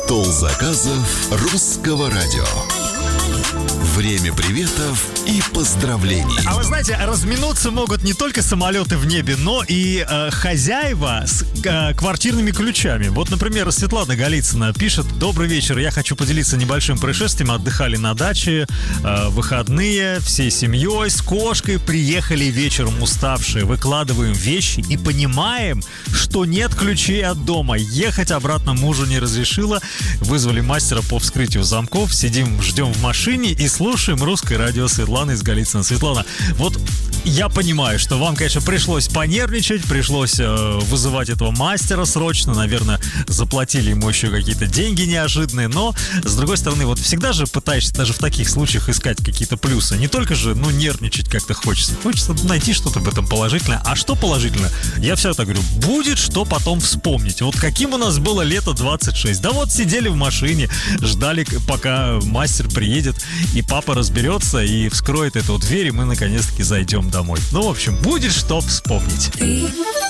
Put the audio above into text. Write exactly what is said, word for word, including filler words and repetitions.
Стол заказов русского радио. Время приветов и поздравлений. А вы знаете, разминуться могут не только самолеты в небе, но и э, хозяева с э, квартирными ключами. Вот, например, Светлана Голицына пишет: «Добрый вечер, я хочу поделиться небольшим происшествием. Отдыхали на даче, э, выходные, всей семьей, с кошкой. Приехали вечером уставшие, выкладываем вещи и понимаем, что нет ключей от дома. Ехать обратно мужу не разрешила. Вызвали мастера по вскрытию замков. Сидим, ждем в машине и слушаем русское радио Светланы из Голицына». Светлана, вот я понимаю, что вам, конечно, пришлось понервничать, пришлось э, вызывать этого мастера срочно, наверное, заплатили ему еще какие-то деньги неожиданные, но, с другой стороны, вот всегда же пытаешься даже в таких случаях искать какие-то плюсы. Не только же, ну, нервничать как-то хочется. Хочется найти что-то в этом положительное. А что положительное? Я всегда говорю, будет что потом вспомнить. Вот каким у нас было лето двадцать шесть. Да вот сидели в машине, ждали, пока мастер приедет, и папа разберется и вскроет эту дверь, и мы наконец-таки зайдем домой. Ну, в общем, будет что вспомнить.